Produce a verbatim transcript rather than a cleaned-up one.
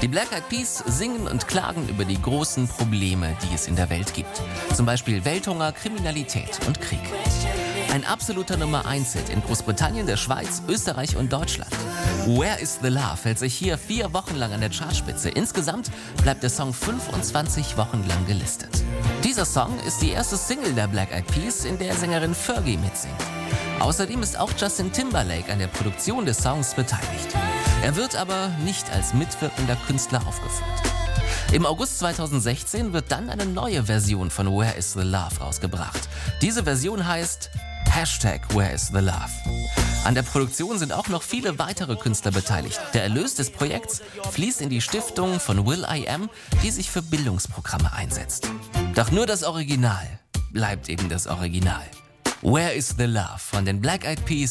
Die Black Eyed Peas singen und klagen über die großen Probleme, die es in der Welt gibt. Zum Beispiel Welthunger, Kriminalität und Krieg. Ein absoluter Nummer eins Hit in Großbritannien, der Schweiz, Österreich und Deutschland. Where is the Love hält sich hier vier Wochen lang an der Chartspitze. Insgesamt bleibt der Song fünfundzwanzig Wochen lang gelistet. Dieser Song ist die erste Single der Black Eyed Peas, in der Sängerin Fergie mitsingt. Außerdem ist auch Justin Timberlake an der Produktion des Songs beteiligt. Er wird aber nicht als mitwirkender Künstler aufgeführt. Im August zweitausendsechzehn wird dann eine neue Version von Where is the Love rausgebracht. Diese Version heißt Hashtag Where is the Love. An der Produktion sind auch noch viele weitere Künstler beteiligt. Der Erlös des Projekts fließt in die Stiftung von Will I Am, die sich für Bildungsprogramme einsetzt. Doch nur das Original bleibt eben das Original. Where is the Love von den Black Eyed Peas